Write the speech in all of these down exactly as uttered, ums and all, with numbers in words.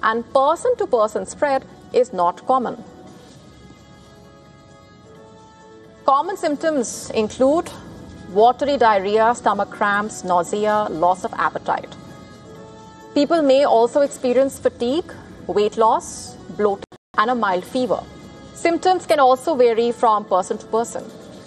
and person-to-person spread is not common. Common symptoms include watery diarrhea, stomach cramps, nausea, loss of appetite. People may also experience fatigue, weight loss, bloating, and a mild fever. Symptoms can also vary from person to person.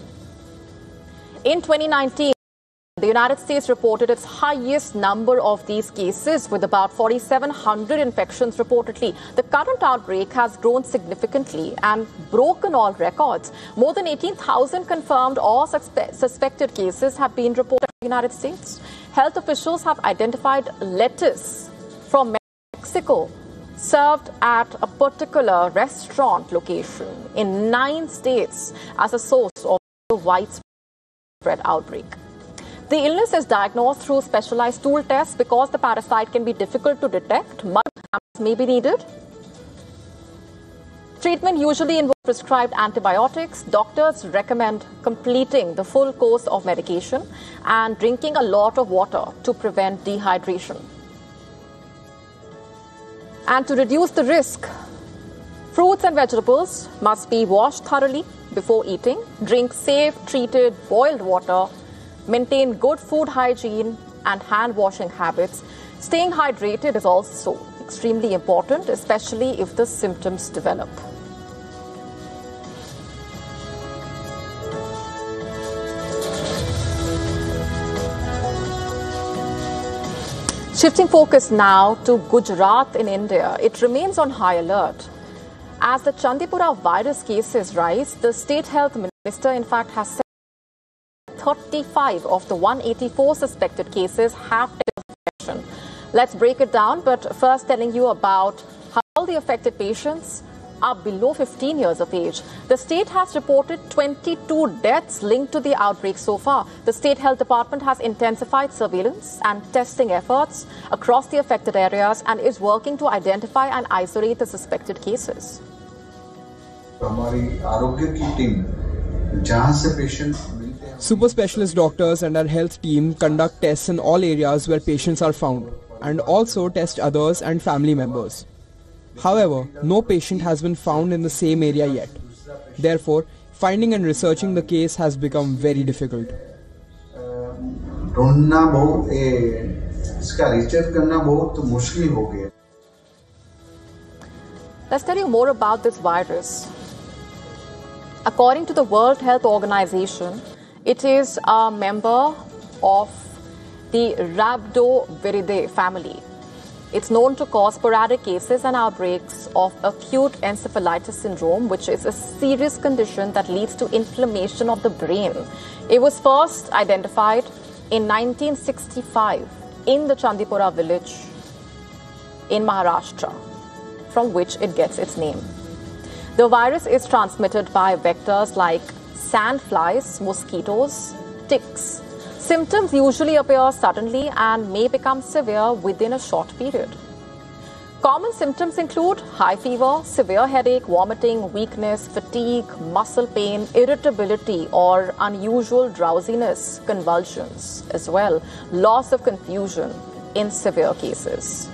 In twenty nineteen, the United States reported its highest number of these cases, with about four thousand seven hundred infections reportedly. The current outbreak has grown significantly and broken all records. More than eighteen thousand confirmed or suspe- suspected cases have been reported in the United States. Health officials have identified lettuce from Mexico served at a particular restaurant location in nine states as a source of the widespread outbreak. The illness is diagnosed through specialized stool tests. Because the parasite can be difficult to detect, multiple tests may be needed. Treatment usually involves prescribed antibiotics. Doctors recommend completing the full course of medication and drinking a lot of water to prevent dehydration. And to reduce the risk, fruits and vegetables must be washed thoroughly before eating. Drink safe, treated, boiled water. Maintain good food hygiene and hand washing habits. Staying hydrated is also extremely important, especially if the symptoms develop. Shifting focus now to Gujarat in India, it remains on high alert. As the Chandipura virus cases rise, the state health minister in fact has said thirty-five of the one hundred eighty-four suspected cases have infection. Let's break it down, but first telling you about how all the affected patients are below fifteen years of age. The state has reported twenty-two deaths linked to the outbreak so far. The State Health Department has intensified surveillance and testing efforts across the affected areas and is working to identify and isolate the suspected cases. Super specialist doctors and our health team conduct tests in all areas where patients are found and also test others and family members. However, no patient has been found in the same area yet. Therefore, finding and researching the case has become very difficult. Let's tell you more about this virus. According to the World Health Organization, it is a member of the Rhabdoviridae family. It's known to cause sporadic cases and outbreaks of acute encephalitis syndrome, which is a serious condition that leads to inflammation of the brain. It was first identified in nineteen sixty-five in the Chandipura village in Maharashtra, from which it gets its name. The virus is transmitted by vectors like sandflies, mosquitoes, ticks. Symptoms usually appear suddenly and may become severe within a short period. Common symptoms include high fever, severe headache, vomiting, weakness, fatigue, muscle pain, irritability or unusual drowsiness, convulsions as well, loss of confusion in severe cases.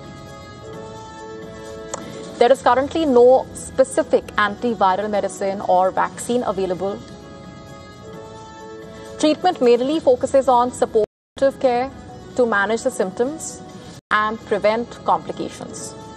There is currently no specific antiviral medicine or vaccine available. Treatment mainly focuses on supportive care to manage the symptoms and prevent complications.